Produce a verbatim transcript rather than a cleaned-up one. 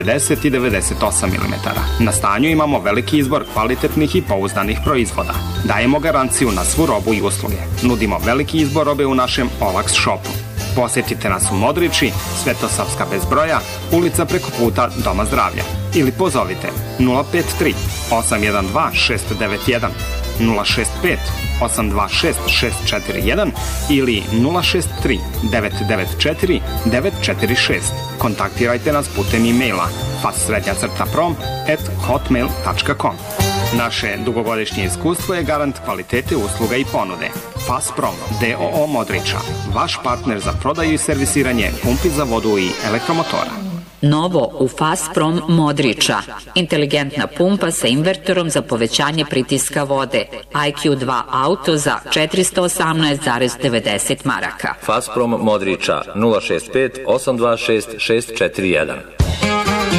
devedeset i devedeset osam milimetara. Na stanju imamo veliki izbor kvalitetnih i pouzdanih proizvoda. Dajemo garanciju na svu robu i usluge. Nudimo veliki izbor robe u našem Olax shopu. Posjetite nas u Modriči, Svetosavska bez broja, ulica preko puta Doma zdravlja. Ili pozovite nula pet tri osam jedan dva šest devet jedan, nula šest pet osam dva šest šest četiri jedan ili nula šest tri devet devet četiri devet četiri šest. Kontaktirajte nas putem e-maila fassrednjacrtaprom at hotmail dot com. Naše dugogodišnje iskustvo je garant kvalitete usluga i ponude. Fassprom d o o Modriča, vaš partner za prodaju i servisiranje pumpi za vodu i elektromotora. Novo u Fassprom Modriča. Inteligentna pumpa sa invertorom za povećanje pritiska vode. I Q dva auto za četiristo osamnaest zarez devedeset maraka. Fassprom Modriča nula šest pet osam dva šest šest četiri jedan.